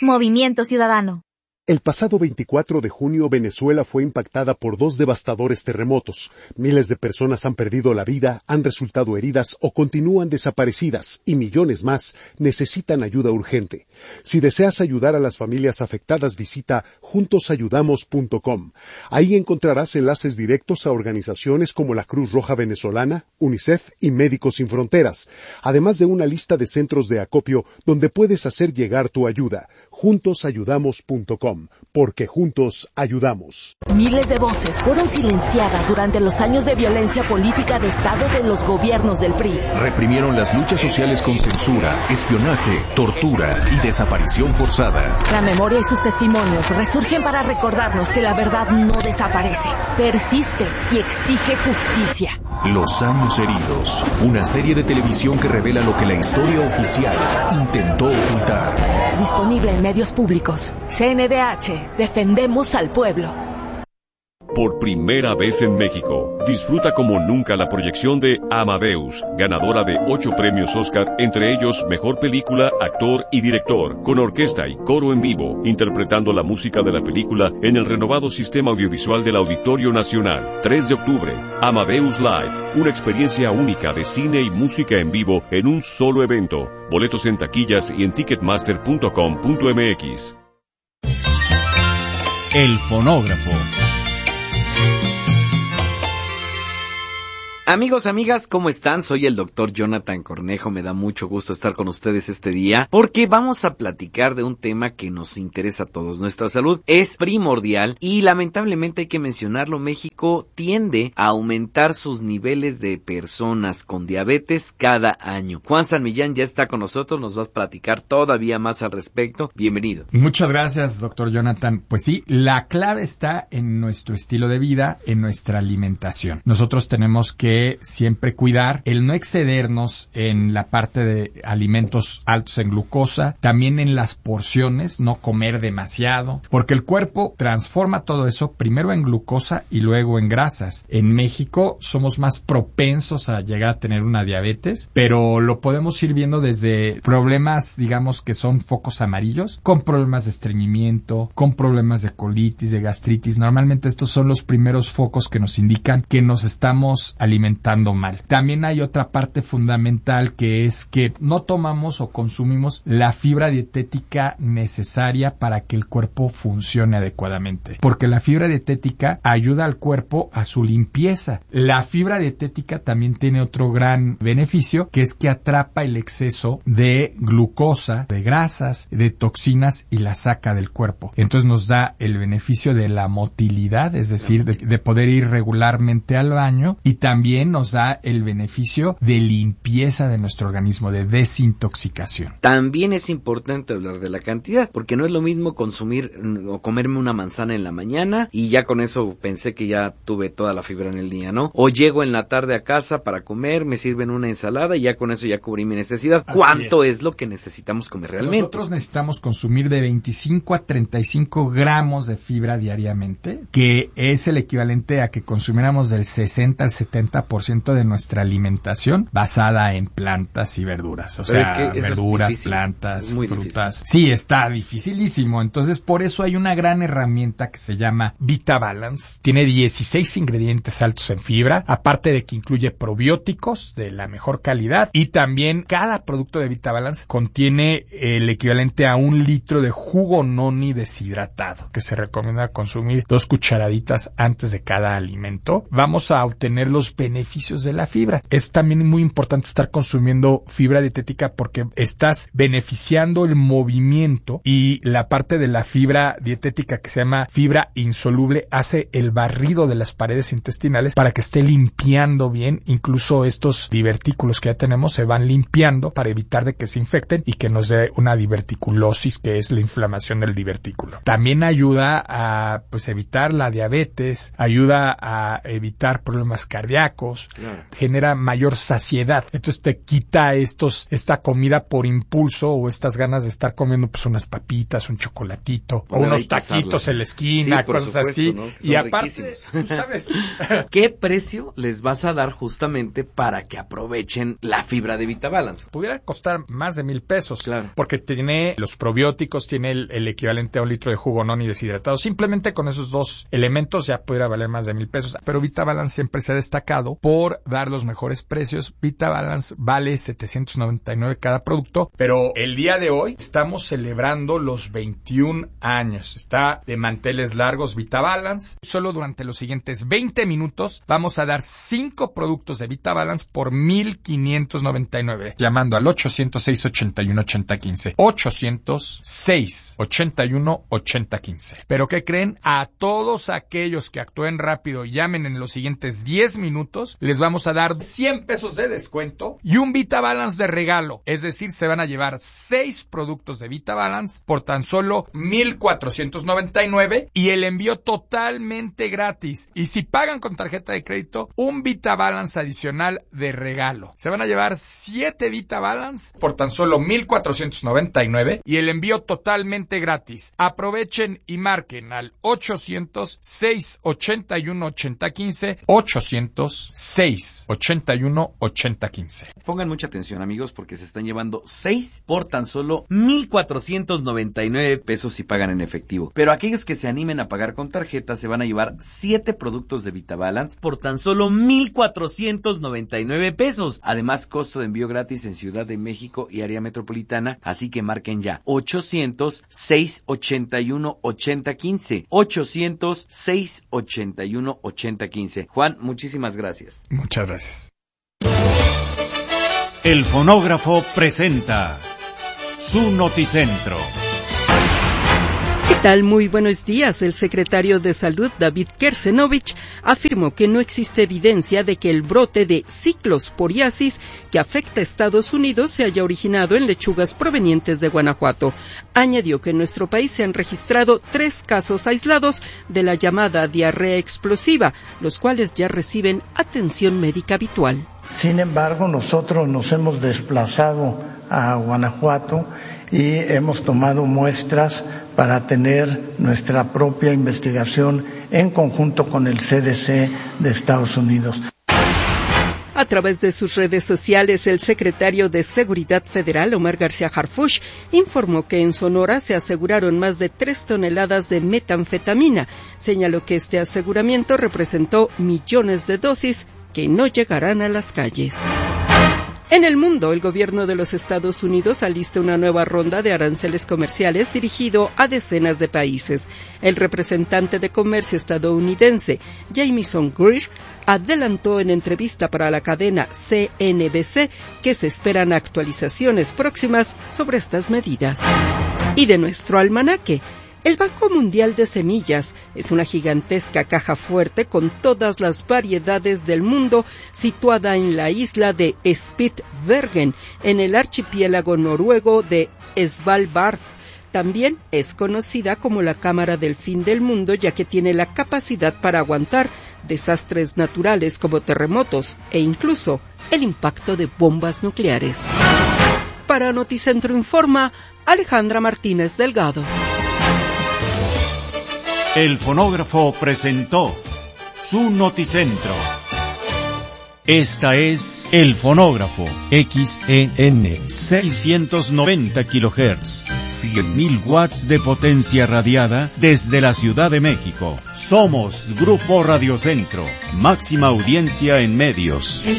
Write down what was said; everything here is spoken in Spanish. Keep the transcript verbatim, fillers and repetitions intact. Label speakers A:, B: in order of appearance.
A: Movimiento Ciudadano.
B: El pasado veinticuatro de junio, Venezuela fue impactada por dos devastadores terremotos. Miles de personas han perdido la vida, han resultado heridas o continúan desaparecidas, y millones más necesitan ayuda urgente. Si deseas ayudar a las familias afectadas, visita juntos ayudamos punto com. Ahí encontrarás enlaces directos a organizaciones como la Cruz Roja Venezolana, UNICEF y Médicos Sin Fronteras, además de una lista de centros de acopio donde puedes hacer llegar tu ayuda. juntos ayudamos punto com. Porque juntos ayudamos.
C: Miles de voces fueron silenciadas durante los años de violencia política de Estado de los gobiernos del P R I.
D: Reprimieron las luchas sociales con censura, espionaje, tortura y desaparición forzada.
C: La memoria y sus testimonios resurgen para recordarnos que la verdad no desaparece, persiste y exige justicia.
D: Los años heridos, una serie de televisión que revela lo que la historia oficial intentó ocultar.
C: Disponible en medios públicos. C N D H, defendemos al pueblo.
E: Por primera vez en México, disfruta como nunca la proyección de Amadeus, ganadora de ocho premios Oscar, entre ellos Mejor Película, Actor y Director, con orquesta y coro en vivo, interpretando la música de la película en el renovado sistema audiovisual del Auditorio Nacional. tres de octubre, Amadeus Live, una experiencia única de cine y música en vivo en un solo evento. Boletos en taquillas y en ticketmaster punto com punto m x.
F: El fonógrafo.
G: Amigos, amigas, ¿cómo están? Soy el doctor Jonathan Cornejo, me da mucho gusto estar con ustedes este día, porque vamos a platicar de un tema que nos interesa a todos. Nuestra salud es primordial y lamentablemente hay que mencionarlo, México tiende a aumentar sus niveles de personas con diabetes cada año. Juan San Millán ya está con nosotros, nos vas a platicar todavía más al respecto. Bienvenido.
F: Muchas gracias, doctor Jonathan. Pues sí, la clave está en nuestro estilo de vida, en nuestra alimentación. Nosotros tenemos que siempre cuidar el no excedernos en la parte de alimentos altos en glucosa, también en las porciones, no comer demasiado, porque el cuerpo transforma todo eso primero en glucosa y luego en grasas. En México somos más propensos a llegar a tener una diabetes, pero lo podemos ir viendo desde problemas, digamos, que son focos amarillos, con problemas de estreñimiento, con problemas de colitis, de gastritis. Normalmente estos son los primeros focos que nos indican que nos estamos alimentando mal. También hay otra parte fundamental, que es que no tomamos o consumimos la fibra dietética necesaria para que el cuerpo funcione adecuadamente, porque la fibra dietética ayuda al cuerpo a su limpieza. La fibra dietética también tiene otro gran beneficio, que es que atrapa el exceso de glucosa, de grasas, de toxinas y la saca del cuerpo. Entonces nos da el beneficio de la motilidad, es decir, de, de poder ir regularmente al baño, y también nos da el beneficio de limpieza de nuestro organismo, de desintoxicación.
G: También es importante hablar de la cantidad, porque no es lo mismo consumir o comerme una manzana en la mañana y ya con eso pensé que ya tuve toda la fibra en el día, ¿no? O llego en la tarde a casa para comer, me sirven una ensalada y ya con eso ya cubrí mi necesidad. Así ¿Cuánto es. es lo que necesitamos comer realmente?
F: Nosotros necesitamos consumir de veinticinco a treinta y cinco gramos de fibra diariamente, que es el equivalente a que consumiéramos del sesenta al setenta por ciento de nuestra alimentación basada en plantas y verduras. O Pero sea, es que verduras, es plantas, frutas. Difícil. Sí, está dificilísimo. Entonces, por eso hay una gran herramienta que se llama VitaBalance. Tiene dieciséis ingredientes altos en fibra, aparte de que incluye probióticos de la mejor calidad, y también cada producto de VitaBalance contiene el equivalente a un litro de jugo noni deshidratado, que se recomienda consumir dos cucharaditas antes de cada alimento. Vamos a obtener los beneficios de la fibra. Es también muy importante estar consumiendo fibra dietética porque estás beneficiando el movimiento, y la parte de la fibra dietética que se llama fibra insoluble hace el barrido de las paredes intestinales para que esté limpiando bien. Incluso estos divertículos que ya tenemos se van limpiando para evitar de que se infecten y que nos dé una diverticulosis, que es la inflamación del divertículo. También ayuda a pues evitar la diabetes, ayuda a evitar problemas cardíacos, refrescos,
G: claro.
F: genera mayor saciedad. Entonces te quita estos, esta comida por impulso o estas ganas de estar comiendo pues unas papitas, un chocolatito, o unos taquitos en la esquina,
G: sí,
F: cosas
G: supuesto,
F: así.
G: ¿no?
F: Y aparte, tú sabes.
G: ¿Qué precio les vas a dar justamente para que aprovechen la fibra de VitaBalance?
F: Pudiera costar más de mil pesos.
G: Claro.
F: Porque tiene los probióticos, tiene el, el equivalente a un litro de jugo noni deshidratado. Simplemente con esos dos elementos ya pudiera valer más de mil pesos. Pero VitaBalance siempre se ha destacado por dar los mejores precios. VitaBalance vale setecientos noventa y nueve cada producto, pero el día de hoy estamos celebrando los veintiún años. Está de manteles largos VitaBalance. Solo durante los siguientes veinte minutos vamos a dar cinco productos de VitaBalance por mil quinientos noventa y nueve. Llamando al ochocientos seis ochenta y uno ochenta quince. ochocientos seis ochenta y uno ochenta quince. Pero ¿qué creen? A todos aquellos que actúen rápido y llamen en los siguientes diez minutos, les vamos a dar cien pesos de descuento y un VitaBalance de regalo. Es decir, se van a llevar seis productos de VitaBalance por tan solo mil cuatrocientos noventa y nueve y el envío totalmente gratis. Y si pagan con tarjeta de crédito, un VitaBalance adicional de regalo. Se van a llevar siete VitaBalance por tan solo mil cuatrocientos noventa y nueve y el envío totalmente gratis. Aprovechen y marquen al ochocientos seis ochenta y uno ochenta quince, ochocientos seis ochenta y uno ochenta quince.
G: Pongan mucha atención, amigos, porque se están llevando seis por tan solo mil cuatrocientos noventa y nueve pesos si pagan en efectivo. Pero aquellos que se animen a pagar con tarjeta se van a llevar siete productos de VitaBalance por tan solo mil cuatrocientos noventa y nueve pesos. Además, costo de envío gratis en Ciudad de México y área metropolitana, así que marquen ya ochocientos seis ochenta y uno ochenta quince, ochocientos seis ochenta y uno ochenta quince. Juan, muchísimas gracias.
F: Muchas gracias.
A: El fonógrafo presenta su Noticentro.
H: ¿Qué tal? Muy buenos días. El secretario de Salud, David Kersenovich, afirmó que no existe evidencia de que el brote de ciclosporiasis que afecta a Estados Unidos se haya originado en lechugas provenientes de Guanajuato. Añadió que en nuestro país se han registrado tres casos aislados de la llamada diarrea explosiva, los cuales ya reciben atención médica habitual.
I: Sin embargo, nosotros nos hemos desplazado a Guanajuato y hemos tomado muestras para tener nuestra propia investigación en conjunto con el C D C de Estados Unidos.
H: A través de sus redes sociales, el secretario de Seguridad Federal, Omar García Harfuch, informó que en Sonora se aseguraron más de tres toneladas de metanfetamina. Señaló que este aseguramiento representó millones de dosis que no llegarán a las calles. En el mundo, el gobierno de los Estados Unidos alista una nueva ronda de aranceles comerciales dirigido a decenas de países. El representante de comercio estadounidense, Jamieson Greer, adelantó en entrevista para la cadena C N B C que se esperan actualizaciones próximas sobre estas medidas. Y de nuestro almanaque, el Banco Mundial de Semillas es una gigantesca caja fuerte con todas las variedades del mundo situada en la isla de Spitsbergen, en el archipiélago noruego de Svalbard. También es conocida como la Cámara del Fin del Mundo, ya que tiene la capacidad para aguantar desastres naturales como terremotos e incluso el impacto de bombas nucleares. Para Noticentro Informa, Alejandra Martínez Delgado.
A: El fonógrafo presentó su Noticentro. Esta es El Fonógrafo, X E N, seiscientos noventa kilohertz, cien mil watts de potencia radiada desde la Ciudad de México. Somos Grupo Radio Centro, máxima audiencia en medios.